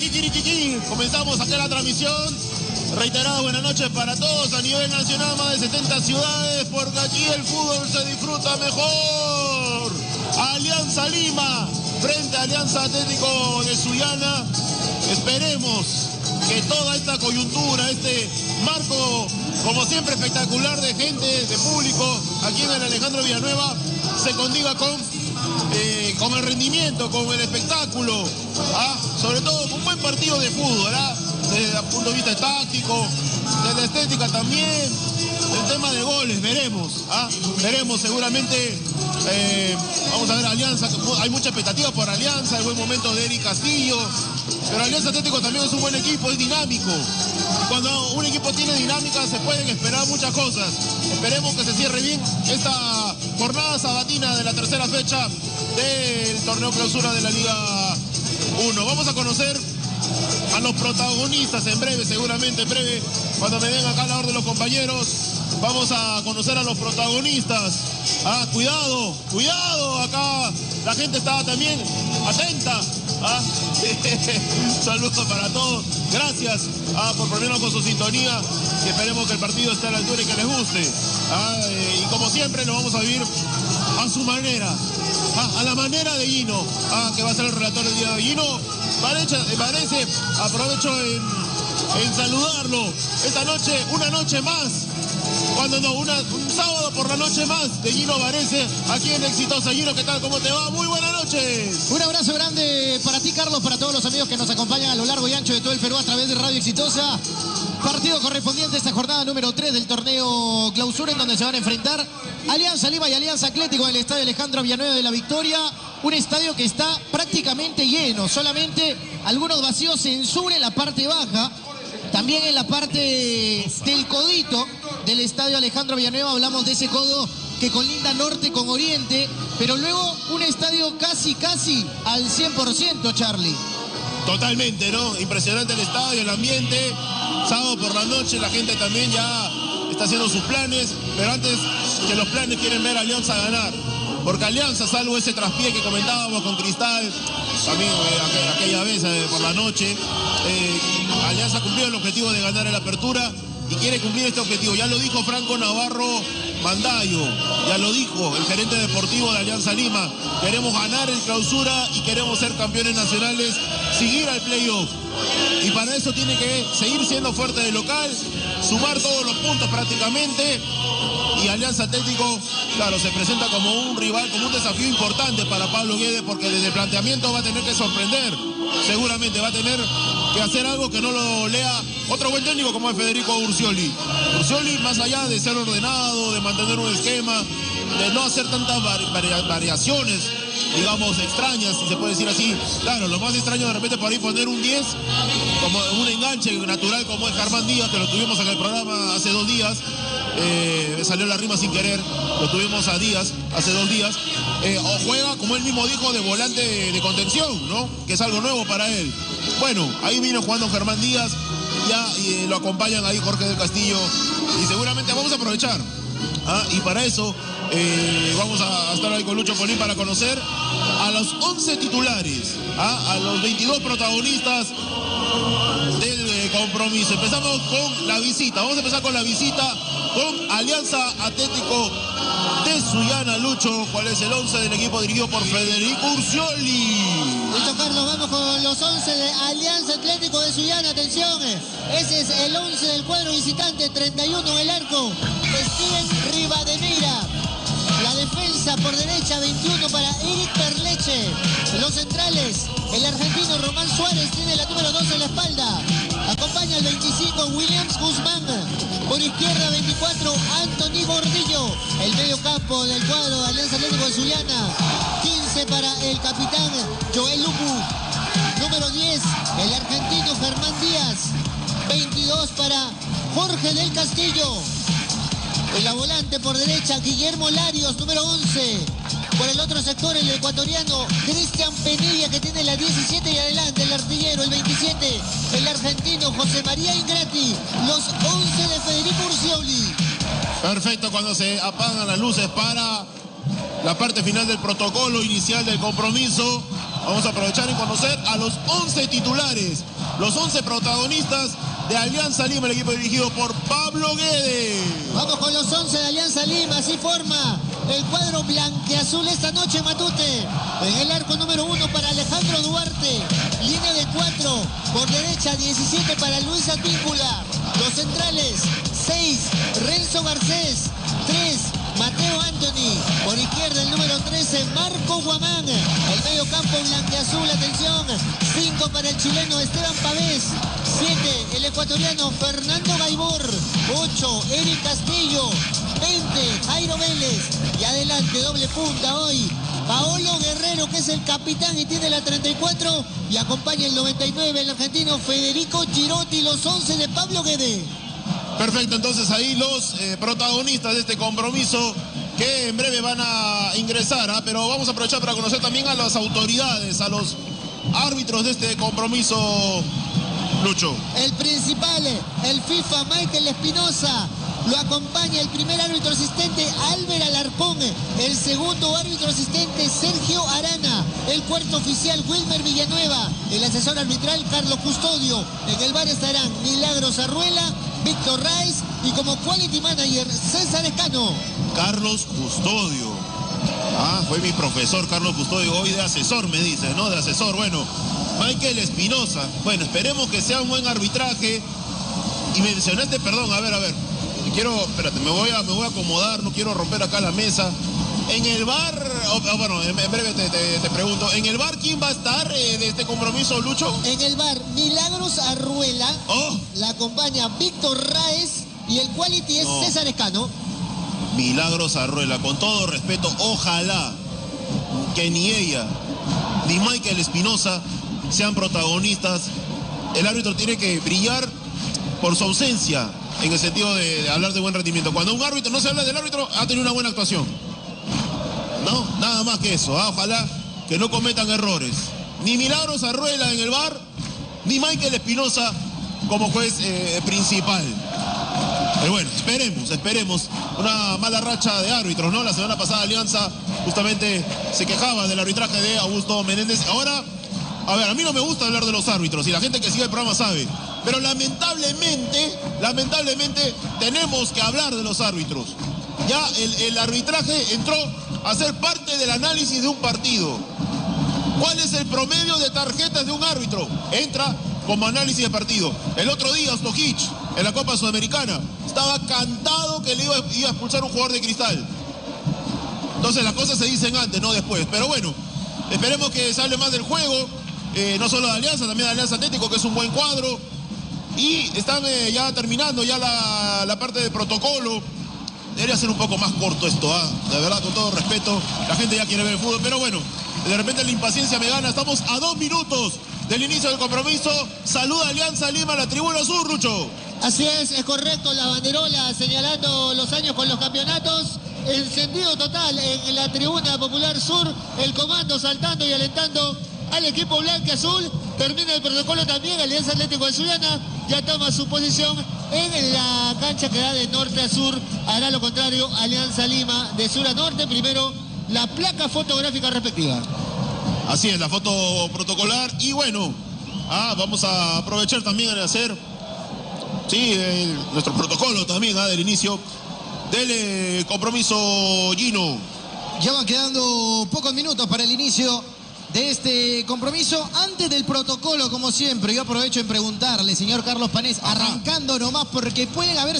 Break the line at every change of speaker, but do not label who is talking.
Kikirikiki. Comenzamos acá la transmisión. Reiterada buenas noches para todos a nivel nacional, más de 70 ciudades, porque aquí el fútbol se disfruta mejor. Alianza Lima frente a Alianza Atlético de Sullana. Esperemos que toda esta coyuntura, este marco, como siempre, espectacular de gente, de público, aquí en el Alejandro Villanueva, se condiga con el rendimiento, con el espectáculo, sobre todo con un buen partido de fútbol, desde el punto de vista táctico, de la estética también, el tema de goles, veremos seguramente. Vamos a ver Alianza, hay mucha expectativa por Alianza, el buen momento de Eric Castillo, pero Alianza Atlético también es un buen equipo, es dinámico. Cuando un equipo tiene dinámica se pueden esperar muchas cosas. Esperemos que se cierre bien esta jornada sabatina de la tercera fecha del torneo clausura de la Liga 1. Vamos a conocer a los protagonistas en breve, seguramente en breve, cuando me den acá a la orden de los compañeros. Vamos a conocer a los protagonistas. Cuidado, acá la gente está también atenta. Saludos para todos. Gracias por ponernos con su sintonía. Y esperemos que el partido esté a la altura y que les guste. Y como siempre lo vamos a vivir a su manera. A la manera de Gino, que va a ser el relator del día de Gino. Parece, aprovecho en saludarlo. Esta noche, una noche más. Un sábado por la noche más de Gino Varese, aquí en Exitosa. Gino, ¿qué tal? ¿Cómo te va? Muy buenas noches.
Un abrazo grande para ti, Carlos, para todos los amigos que nos acompañan a lo largo y ancho de todo el Perú a través de Radio Exitosa. Partido correspondiente a esta jornada número 3 del torneo clausura, en donde se van a enfrentar Alianza Lima y Alianza Atlético en el estadio Alejandro Villanueva de la Victoria. Un estadio que está prácticamente lleno, solamente algunos vacíos en sur en la parte baja. También en la parte del codito del estadio Alejandro Villanueva, hablamos de ese codo que colinda norte con oriente, pero luego un estadio casi al 100%, Charlie.
Totalmente, ¿no? Impresionante el estadio, el ambiente. Sábado por la noche la gente también ya está haciendo sus planes, pero antes que los planes quieren ver a Alianza ganar. Porque Alianza, salvo ese traspié que comentábamos con Cristal, también aquella vez por la noche, Alianza cumplió el objetivo de ganar en la apertura y quiere cumplir este objetivo. Ya lo dijo Franco Navarro Mandayo, ya lo dijo el gerente deportivo de Alianza Lima. Queremos ganar en clausura y queremos ser campeones nacionales, seguir al playoff. Y para eso tiene que seguir siendo fuerte de local, sumar todos los puntos prácticamente. Y Alianza Atlético, claro, se presenta como un rival, como un desafío importante para Pablo Guedes, porque desde el planteamiento va a tener que sorprender. Seguramente va a tener que hacer algo que no lo lea otro buen técnico como es Federico Urcioli. Urcioli, más allá de ser ordenado, de mantener un esquema, de no hacer tantas variaciones, digamos, extrañas, si se puede decir así. Claro, lo más extraño de repente por ahí poner un 10, como un enganche natural como es Germán Díaz, que lo tuvimos en el programa hace 2 días. Salió la rima sin querer, lo tuvimos a Díaz hace 2 días. O juega, como él mismo dijo, de volante de contención, ¿no? Que es algo nuevo para él. Bueno, ahí vino jugando Germán Díaz, y lo acompañan ahí Jorge del Castillo, y seguramente vamos a aprovechar. Y para eso vamos a estar ahí con Lucho Polín para conocer a los 11 titulares, a los 22 protagonistas del compromiso. Empezamos con la visita, vamos a empezar con la visita con Alianza Atlético de Sullana. Lucho, ¿cuál es el 11 del equipo dirigido por Federico Urcioli?
Listo, Carlos, vamos con los 11 de Alianza Atlético de Sullana. Atención, ese es el 11 del cuadro visitante, 31 en el arco, Steven Rivadeneira. La defensa por derecha, 21 para Eric Perleche. Los centrales, el argentino Román Suárez tiene la número 2 en la espalda. Acompaña el 25 Williams Guzmán. Por izquierda, 24 Anthony Gordillo. El medio campo del cuadro de Alianza Atlético de Sullana. 15 para el capitán Joel Lupu. Número 10, el argentino Germán Díaz. 22 para Jorge del Castillo. En la volante por derecha, Guillermo Larios, número 11. Por el otro sector, el ecuatoriano Cristian Penilla, que tiene la 17 y adelante, el artillero, el 27. El argentino José María Ingrati. Los 11 de Federico Urcioli.
Perfecto, cuando se apagan las luces para la parte final del protocolo inicial del compromiso, vamos a aprovechar y conocer a los 11 titulares los 11 protagonistas de Alianza Lima, el equipo dirigido por Pablo Guede.
Vamos con los 11 de Alianza Lima, así forma el cuadro blanqueazul esta noche, Matute. En el arco número 1 para Alejandro Duarte, línea de 4, por derecha 17 para Luis Advíncula. Los centrales, 6, Renzo Garcés, 3, Mateo Anthony, por izquierda el número 13, Marco Guamán. El medio campo blanqueazul, atención, 5 para el chileno Esteban Pavés, 7 el ecuatoriano Fernando Gaibor, 8 Eric Castillo, 20 Jairo Vélez, y adelante doble punta hoy Paolo Guerrero, que es el capitán y tiene la 34, y acompaña el 99 el argentino Federico Girotti, los 11 de Pablo Guede.
Perfecto, entonces ahí los protagonistas de este compromiso que en breve van a ingresar, ¿ah? Pero vamos a aprovechar para conocer también a las autoridades, a los árbitros de este compromiso, Lucho.
El principal, el FIFA Michael Espinosa. Lo acompaña el primer árbitro asistente Álvaro Alarcón, el segundo árbitro asistente Sergio Arana, el cuarto oficial Wilmer Villanueva, el asesor arbitral Carlos Custodio. En el bar estarán Milagros Arruela, Víctor Raez y como quality manager César Escano.
Carlos Custodio. Fue mi profesor Carlos Custodio, hoy de asesor me dice, ¿no? De asesor, bueno. Michael Espinosa. Bueno, esperemos que sea un buen arbitraje. Y mencionaste, perdón, a ver. Espérate, me voy a acomodar, no quiero romper acá la mesa. En el bar, bueno, en breve te pregunto, ¿en el bar quién va a estar de este compromiso, Lucho?
En el bar, Milagros Arruela, la acompaña Víctor Raez y el quality es César Escano.
Milagros Arruela, con todo respeto, ojalá que ni ella ni Michael Espinosa sean protagonistas. El árbitro tiene que brillar por su ausencia, en el sentido de hablar de buen rendimiento. Cuando un árbitro no se habla del árbitro, ha tenido una buena actuación. No, nada más que eso. Ojalá que no cometan errores. Ni Milagros Arruela en el bar, ni Michael Espinosa como juez principal. Pero bueno, esperemos. Una mala racha de árbitros, ¿no? La semana pasada Alianza justamente se quejaba del arbitraje de Augusto Menéndez. Ahora, a ver, a mí no me gusta hablar de los árbitros y la gente que sigue el programa sabe. Pero lamentablemente tenemos que hablar de los árbitros. Ya el arbitraje entró a ser parte del análisis de un partido. ¿Cuál es el promedio de tarjetas de un árbitro? Entra como análisis de partido. El otro día Stojic, en la Copa Sudamericana, estaba cantado que le iba a expulsar un jugador de Cristal. Entonces las cosas se dicen antes, no después. Pero bueno, esperemos que se hable más del juego. No solo de Alianza, también de Alianza Atlético, que es un buen cuadro. Y están ya terminando ya la parte de protocolo. Debería ser un poco más corto esto, de verdad, con todo respeto. La gente ya quiere ver el fútbol, pero bueno, de repente la impaciencia me gana. Estamos a 2 minutos del inicio del compromiso. Saluda Alianza Lima a la tribuna sur, Rucho.
Así es correcto, la banderola señalando los años con los campeonatos. Encendido total en la tribuna popular sur, el comando saltando y alentando al equipo blanqueazul. Termina el protocolo también, Alianza Atlético de Sullana ya toma su posición en la cancha que da de norte a sur. Hará lo contrario Alianza Lima de sur a norte. Primero la placa fotográfica respectiva.
Así es, la foto protocolar. Y bueno, vamos a aprovechar también en hacer nuestro protocolo también del inicio del compromiso, Gino.
Ya van quedando pocos minutos para el inicio de este compromiso. Antes del protocolo, como siempre, yo aprovecho en preguntarle, señor Carlos Panés, arrancando nomás, porque pueden haber